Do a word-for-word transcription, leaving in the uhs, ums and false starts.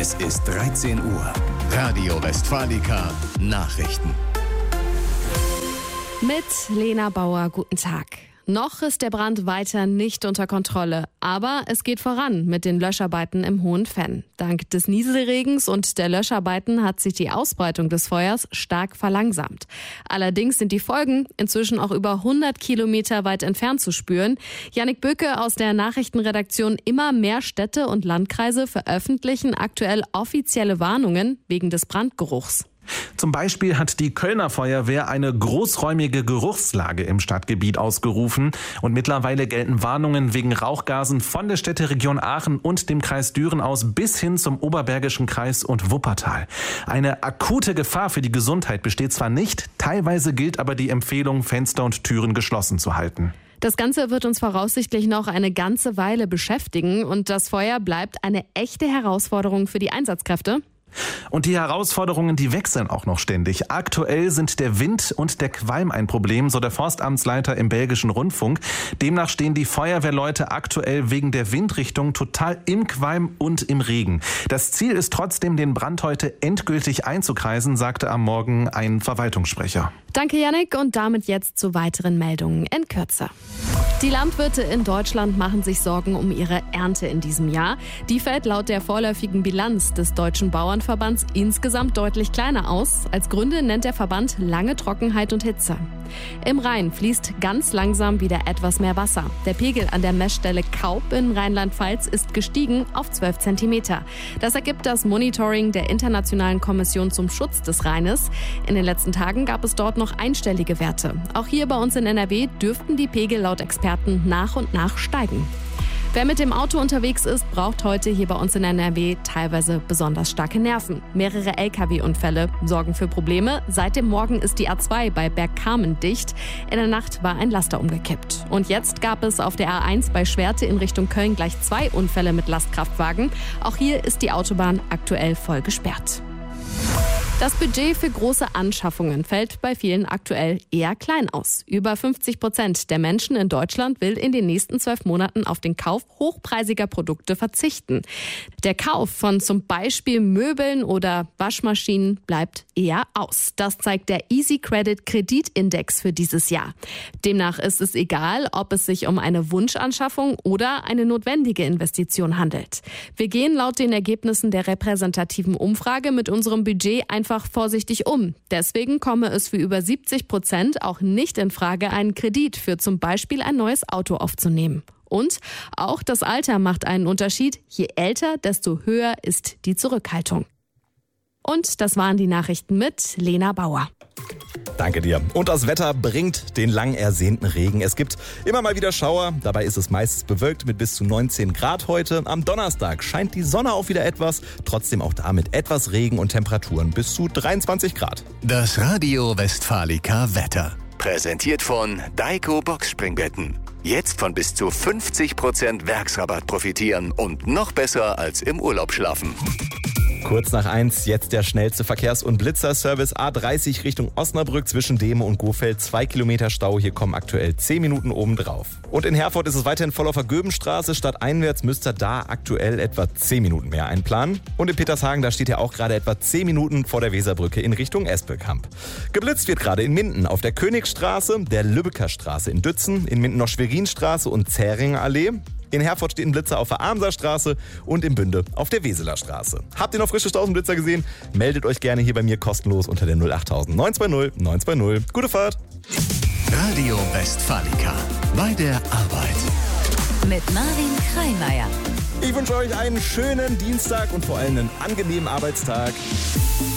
Es ist dreizehn Uhr. Radio Westfalica Nachrichten. Mit Lena Bauer, guten Tag. Noch ist der Brand weiter nicht unter Kontrolle, aber es geht voran mit den Löscharbeiten im Hohen Venn. Dank des Nieselregens und der Löscharbeiten hat sich die Ausbreitung des Feuers stark verlangsamt. Allerdings sind die Folgen inzwischen auch über hundert Kilometer weit entfernt zu spüren. Jannik Böcke aus der Nachrichtenredaktion: Immer mehr Städte und Landkreise veröffentlichen aktuell offizielle Warnungen wegen des Brandgeruchs. Zum Beispiel hat die Kölner Feuerwehr eine großräumige Geruchslage im Stadtgebiet ausgerufen und mittlerweile gelten Warnungen wegen Rauchgasen von der Städteregion Aachen und dem Kreis Düren aus bis hin zum Oberbergischen Kreis und Wuppertal. Eine akute Gefahr für die Gesundheit besteht zwar nicht, teilweise gilt aber die Empfehlung, Fenster und Türen geschlossen zu halten. Das Ganze wird uns voraussichtlich noch eine ganze Weile beschäftigen und das Feuer bleibt eine echte Herausforderung für die Einsatzkräfte. Und die Herausforderungen, die wechseln auch noch ständig. Aktuell sind der Wind und der Qualm ein Problem, so der Forstamtsleiter im Belgischen Rundfunk. Demnach stehen die Feuerwehrleute aktuell wegen der Windrichtung total im Qualm und im Regen. Das Ziel ist trotzdem, den Brand heute endgültig einzukreisen, sagte am Morgen ein Verwaltungssprecher. Danke, Jannik, und damit jetzt zu weiteren Meldungen in Kürze. Die Landwirte in Deutschland machen sich Sorgen um ihre Ernte in diesem Jahr. Die fällt laut der vorläufigen Bilanz des Deutschen Bauernverbands insgesamt deutlich kleiner aus. Als Gründe nennt der Verband lange Trockenheit und Hitze. Im Rhein fließt ganz langsam wieder etwas mehr Wasser. Der Pegel an der Messstelle Kaup in Rheinland-Pfalz ist gestiegen auf zwölf Zentimeter. Das ergibt das Monitoring der Internationalen Kommission zum Schutz des Rheines. In den letzten Tagen gab es dort noch einstellige Werte. Auch hier bei uns in N R W dürften die Pegel laut Experten nach und nach steigen. Wer mit dem Auto unterwegs ist, braucht heute hier bei uns in N R W teilweise besonders starke Nerven. Mehrere L K W-Unfälle sorgen für Probleme. Seit dem Morgen ist die A zwei bei Bergkamen dicht. In der Nacht war ein Laster umgekippt. Und jetzt gab es auf der A eins bei Schwerte in Richtung Köln gleich zwei Unfälle mit Lastkraftwagen. Auch hier ist die Autobahn aktuell voll gesperrt. Das Budget für große Anschaffungen fällt bei vielen aktuell eher klein aus. Über fünfzig Prozent der Menschen in Deutschland will in den nächsten zwölf Monaten auf den Kauf hochpreisiger Produkte verzichten. Der Kauf von zum Beispiel Möbeln oder Waschmaschinen bleibt eher aus. Das zeigt der Easy Credit Kreditindex für dieses Jahr. Demnach ist es egal, ob es sich um eine Wunschanschaffung oder eine notwendige Investition handelt. Wir gehen laut den Ergebnissen der repräsentativen Umfrage mit unserem Budget einfach einfach vorsichtig um. Deswegen komme es für über siebzig Prozent auch nicht in Frage, einen Kredit für zum Beispiel ein neues Auto aufzunehmen. Und auch das Alter macht einen Unterschied. Je älter, desto höher ist die Zurückhaltung. Und das waren die Nachrichten mit Lena Bauer. Danke dir. Und das Wetter bringt den lang ersehnten Regen. Es gibt immer mal wieder Schauer. Dabei ist es meistens bewölkt mit bis zu neunzehn Grad heute. Am Donnerstag scheint die Sonne auch wieder etwas. Trotzdem auch damit etwas Regen und Temperaturen bis zu dreiundzwanzig Grad. Das Radio Westfalica Wetter. Präsentiert von Daiko Boxspringbetten. Jetzt von bis zu fünfzig Prozent Werksrabatt profitieren und noch besser als im Urlaub schlafen. Kurz nach eins, jetzt der schnellste Verkehrs- und Blitzerservice A dreißig Richtung Osnabrück zwischen Dehme und Gofeld. Zwei Kilometer Stau, hier kommen aktuell zehn Minuten obendrauf. Und in Herford ist es weiterhin voll auf der Göbenstraße. Stadteinwärts müsst ihr da aktuell etwa zehn Minuten mehr einplanen. Und in Petershagen, da steht ja auch gerade etwa zehn Minuten vor der Weserbrücke in Richtung Espelkamp. Geblitzt wird gerade in Minden auf der Königsstraße, der Lübecker Straße in Dützen, in Minden noch Schwerinstraße und Zähringer Allee. In Herford steht ein Blitzer auf der Amser Straße und in Bünde auf der Weseler Straße. Habt ihr noch frische Stausenblitzer gesehen? Meldet euch gerne hier bei mir kostenlos unter der null acht null null neun zwei null neun zwei null. Gute Fahrt! Radio Westfalica. Bei der Arbeit. Mit Marvin Kreimeier. Ich wünsche euch einen schönen Dienstag und vor allem einen angenehmen Arbeitstag.